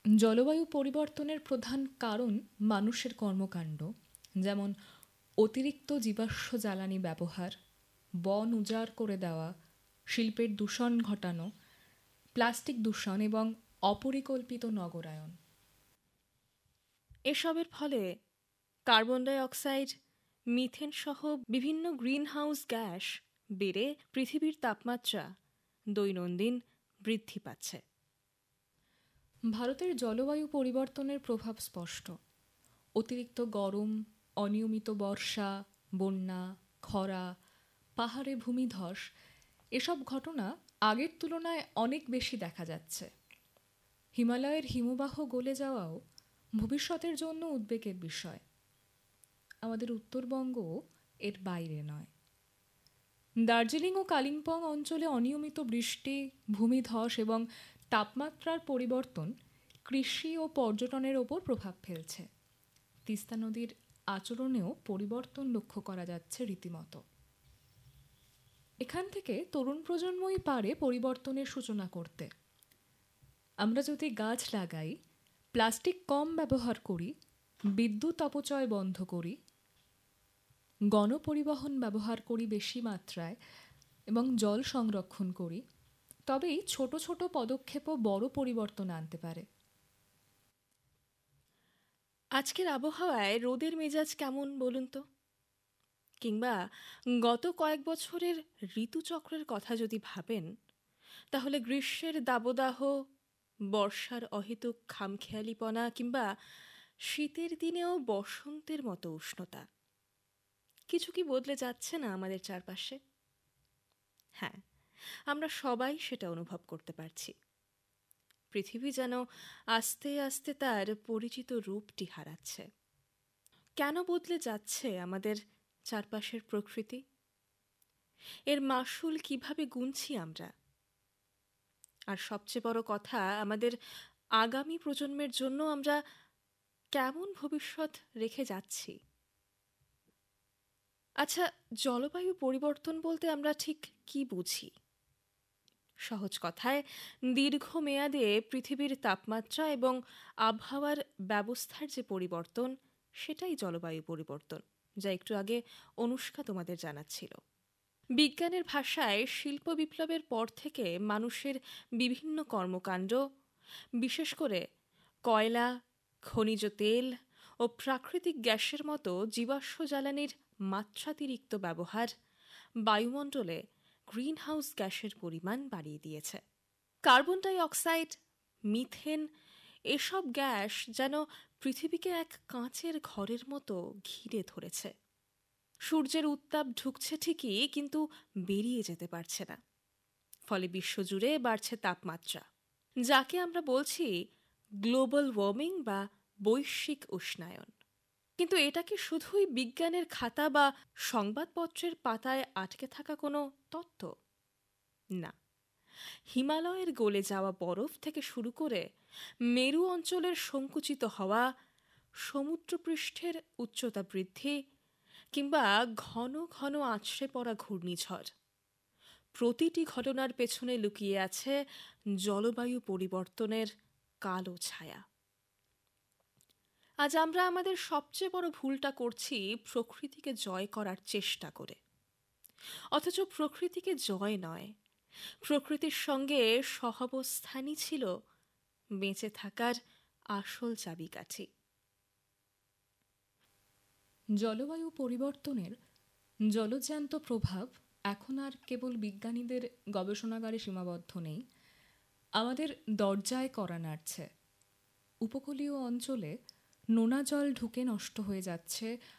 জলবায়ু পরিবর্তনের প্রধান কারণ মানুষের কর্মকাণ্ড, যেমন অতিরিক্ত জীবাশ্ম জ্বালানি ব্যবহার, বন উজাড় করে দেওয়া, শিল্পের দূষণ ঘটানো, প্লাস্টিক দূষণ এবং অপরিকল্পিত নগরায়ন। এসবের ফলে কার্বন ডাই অক্সাইড, মিথেন সহ বিভিন্ন গ্রিনহাউস গ্যাস বেড়ে পৃথিবীর তাপমাত্রা দৈনন্দিন বৃদ্ধি পাচ্ছে। ভারতের জলবায়ু পরিবর্তনের প্রভাব স্পষ্ট। অতিরিক্ত গরম, অনিয়মিত বর্ষা, বন্যা, খরা, পাহাড়ে ভূমিধস এসব ঘটনা আগের তুলনায় অনেক বেশি দেখা যাচ্ছে। হিমালয়ের হিমবাহ গলে যাওয়াও ভবিষ্যতের জন্য উদ্বেগের বিষয়। আমাদের উত্তরবঙ্গও এর বাইরে নয়। দার্জিলিং ও কালিম্পং অঞ্চলে অনিয়মিত বৃষ্টি, ভূমিধস এবং তাপমাত্রার পরিবর্তন কৃষি ও পর্যটনের ওপর প্রভাব ফেলছে। তিস্তা নদীর আচরণেও পরিবর্তন লক্ষ্য করা যাচ্ছে রীতিমতো। এখান থেকে তরুণ প্রজন্মই পারে পরিবর্তনের সূচনা করতে। আমরা যদি গাছ লাগাই, প্লাস্টিক কম ব্যবহার করি, বিদ্যুৎ অপচয় বন্ধ করি, গণপরিবহন ব্যবহার করি বেশি মাত্রায় এবং জল সংরক্ষণ করি, তবেই ছোট ছোট পদক্ষেপও বড় পরিবর্তন আনতে পারে। আজকের আবহাওয়ায় রোদের মেজাজ কেমন বলুন তো? কিংবা গত কয়েক বছরের ঋতুচক্রের কথা যদি ভাবেন, তাহলে গ্রীষ্মের দাবদাহ, বর্ষার অহেতুক খামখেয়ালিপনা কিংবা শীতের দিনেও বসন্তের মতো উষ্ণতা, কিছু কি বদলে যাচ্ছে না আমাদের চারপাশে? হ্যাঁ, আমরা সবাই সেটা অনুভব করতে পারছি। পৃথিবী যেন আস্তে আস্তে তার পরিচিত রূপটি হারাচ্ছে। কেন বদলে যাচ্ছে আমাদের চারপাশের প্রকৃতি? এর মাসুল কিভাবে গুনছি আমরা? আর সবচেয়ে বড় কথা, আমাদের আগামী প্রজন্মের জন্য আমরা কেমন ভবিষ্যৎ রেখে যাচ্ছি? আচ্ছা, জলবায়ু পরিবর্তন বলতে আমরা ঠিক কি বুঝি? সহজ কথায়, দীর্ঘমেয়াদে পৃথিবীর তাপমাত্রা এবং আবহাওয়ার ব্যবস্থার যে পরিবর্তন, সেটাই জলবায়ু পরিবর্তন, যা একটু আগে অনুষ্কা তোমাদের জানাচ্ছিল। বিজ্ঞানের ভাষায় শিল্প বিপ্লবের পর থেকে মানুষের বিভিন্ন কর্মকাণ্ড, বিশেষ করে কয়লা, খনিজ তেল ও প্রাকৃতিক গ্যাসের মতো জীবাশ্ম জ্বালানির মাত্রাতিরিক্ত ব্যবহার বায়ুমণ্ডলে গ্রিনহাউস গ্যাসের পরিমাণ বাড়িয়ে দিয়েছে। কার্বন ডাই অক্সাইড, মিথেন এসব গ্যাস যেন পৃথিবীকে এক কাঁচের ঘরের মতো ঘিরে ধরেছে। সূর্যের উত্তাপ ঢুকছে ঠিকই, কিন্তু বেরিয়ে যেতে পারছে না। ফলে বিশ্বজুড়ে বাড়ছে তাপমাত্রা, যাকে আমরা বলছি গ্লোবাল ওয়ার্মিং বা বৈশ্বিক উষ্ণায়ন। কিন্তু এটা কি শুধুই বিজ্ঞানের খাতা বা সংবাদপত্রের পাতায় আটকে থাকা কোনো তত্ত্ব? না, হিমালয়ের গলে যাওয়া বরফ থেকে শুরু করে মেরু অঞ্চলের সংকুচিত হওয়া, সমুদ্রপৃষ্ঠের উচ্চতা বৃদ্ধি কিংবা ঘন ঘন আছড়ে পড়া ঘূর্ণিঝড়, প্রতিটি ঘটনার পেছনে লুকিয়ে আছে জলবায়ু পরিবর্তনের কালো ছায়া। আজ আমরা আমাদের সবচেয়ে বড় ভুলটা করছি প্রকৃতিকে জয় করার চেষ্টা করে। অথচ প্রকৃতিকে জয় নয়, প্রকৃতির সঙ্গে সহাবস্থানই ছিল বেঁচে থাকার আসল চাবিকাঠি। জলবায়ু পরিবর্তনের জলজ্যান্ত প্রভাব এখন আর কেবল বিজ্ঞানীদের গবেষণাগারে সীমাবদ্ধ নেই, আমাদের দরজায় কড়া নাড়ছে। উপকূলীয় অঞ্চলে নোনা জল ঢুকে নষ্ট হয়ে যাচ্ছে